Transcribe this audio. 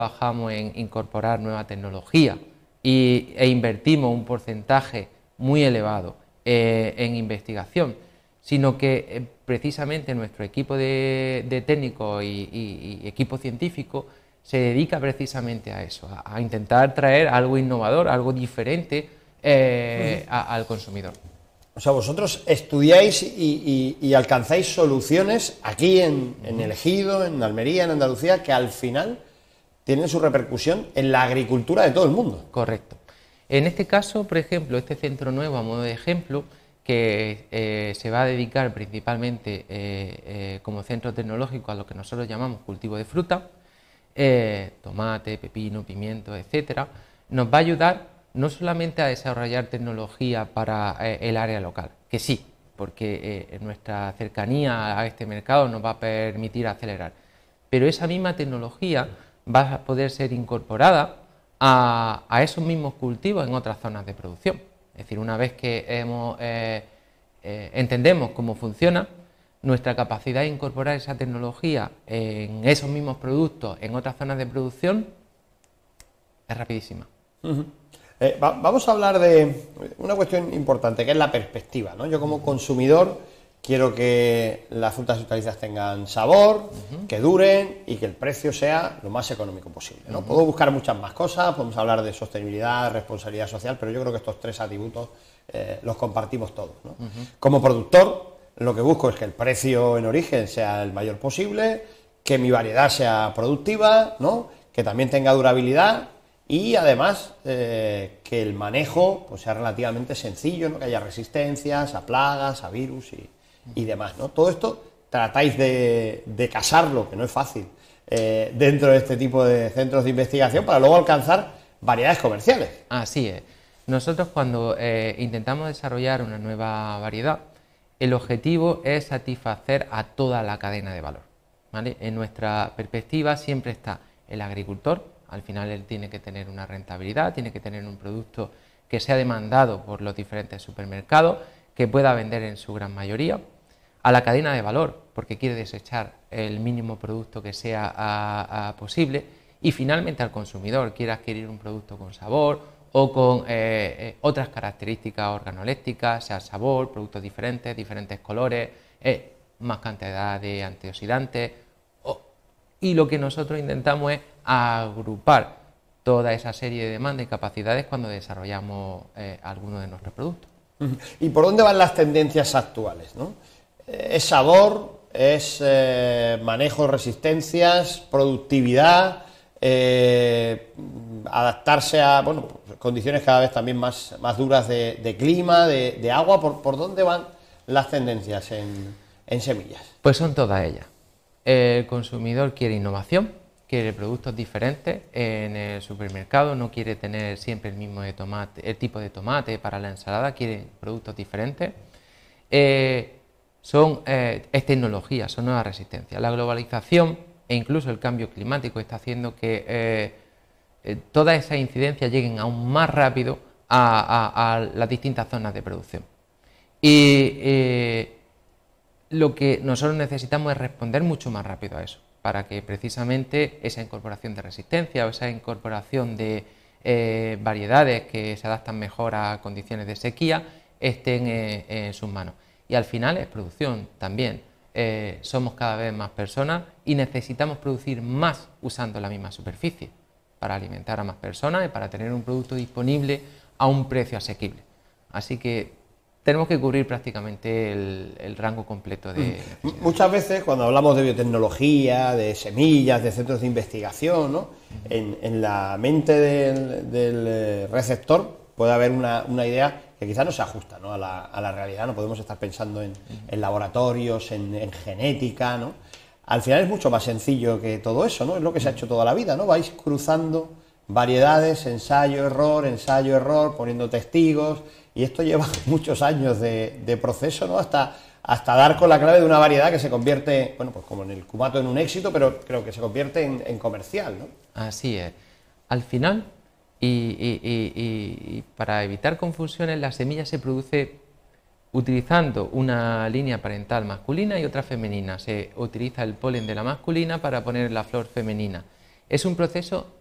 trabajamos en incorporar nueva tecnología e invertimos un porcentaje muy elevado en investigación, sino que precisamente nuestro equipo de técnicos y equipo científico se dedica precisamente a eso, a intentar traer algo innovador, algo diferente al consumidor. O sea, vosotros estudiáis y alcanzáis soluciones aquí en el Ejido, en Almería, en Andalucía, que al final tienen su repercusión en la agricultura de todo el mundo. Correcto. En este caso, por ejemplo, este centro nuevo, a modo de ejemplo, que se va a dedicar principalmente como centro tecnológico a lo que nosotros llamamos cultivo de fruta, tomate, pepino, pimiento, etcétera, nos va a ayudar no solamente a desarrollar tecnología para el área local, que sí, porque nuestra cercanía a este mercado nos va a permitir acelerar, pero esa misma tecnología va a poder ser incorporada a esos mismos cultivos en otras zonas de producción. Es decir, una vez que entendemos cómo funciona, nuestra capacidad de incorporar esa tecnología en esos mismos productos en otras zonas de producción es rapidísima. Vamos a hablar de una cuestión importante, que es la perspectiva, ¿no? Yo como consumidor quiero que las frutas y hortalizas tengan sabor, que duren y que el precio sea lo más económico posible, ¿no? Puedo buscar muchas más cosas, podemos hablar de sostenibilidad, responsabilidad social, pero yo creo que estos tres atributos los compartimos todos, ¿no? Como productor, lo que busco es que el precio en origen sea el mayor posible, que mi variedad sea productiva, ¿no? Que también tenga durabilidad y además que el manejo pues, sea relativamente sencillo, ¿no? Que haya resistencias a plagas, a virus y demás, ¿no? Todo esto tratáis de casarlo, que no es fácil, dentro de este tipo de centros de investigación para luego alcanzar variedades comerciales. Así es. Nosotros cuando intentamos desarrollar una nueva variedad, el objetivo es satisfacer a toda la cadena de valor, ¿vale? En nuestra perspectiva siempre está el agricultor, al final él tiene que tener una rentabilidad, tiene que tener un producto que sea demandado por los diferentes supermercados, que pueda vender en su gran mayoría, a la cadena de valor, porque quiere desechar el mínimo producto que sea posible, y finalmente al consumidor, quiere adquirir un producto con sabor o con otras características organolépticas, sea sabor, productos diferentes, diferentes colores, más cantidad de antioxidantes, y lo que nosotros intentamos es agrupar toda esa serie de demandas y capacidades cuando desarrollamos alguno de nuestros productos. ¿Y por dónde van las tendencias actuales, ¿no? ¿Es sabor? ¿Es manejo de resistencias? ¿Productividad? ¿Adaptarse a condiciones cada vez también más duras de clima, de agua? ¿Por dónde van las tendencias en semillas? Pues son todas ellas. El consumidor quiere innovación, quiere productos diferentes en el supermercado, no quiere tener siempre el mismo tipo de tomate para la ensalada, quiere productos diferentes. Es tecnología, son nuevas resistencias. La globalización e incluso el cambio climático está haciendo que todas esas incidencias lleguen aún más rápido a las distintas zonas de producción. Y lo que nosotros necesitamos es responder mucho más rápido a eso, para que precisamente esa incorporación de resistencia o esa incorporación de variedades que se adaptan mejor a condiciones de sequía estén en sus manos. Y al final es producción también. Somos cada vez más personas y necesitamos producir más usando la misma superficie para alimentar a más personas y para tener un producto disponible a un precio asequible. Así que tenemos que cubrir prácticamente el rango completo de... Muchas veces cuando hablamos de biotecnología, de semillas, de centros de investigación, ¿no? En la mente del receptor puede haber una idea que quizás no se ajusta, ¿no? a la realidad. No podemos estar pensando en laboratorios, en genética, ¿no? Al final es mucho más sencillo que todo eso, ¿no? Es lo que se ha hecho toda la vida, ¿no? Vais cruzando variedades, ensayo-error, poniendo testigos, y esto lleva muchos años de proceso, ¿no? Hasta dar con la clave de una variedad que se convierte, bueno, pues como en el cumato en un éxito, pero creo que se convierte en comercial, ¿no? Así es. Al final, y para evitar confusiones, la semilla se produce utilizando una línea parental masculina y otra femenina. Se utiliza el polen de la masculina para poner la flor femenina. Es un proceso